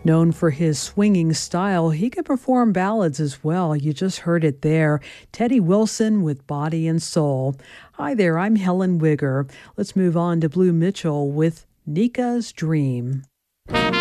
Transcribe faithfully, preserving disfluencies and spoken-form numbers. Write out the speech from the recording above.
Known for his swinging style, he can perform ballads as well. You just heard it there. Teddy Wilson with Body and Soul. Hi there, I'm Helen Wigger. Let's move on to Blue Mitchell with Nika's Dream.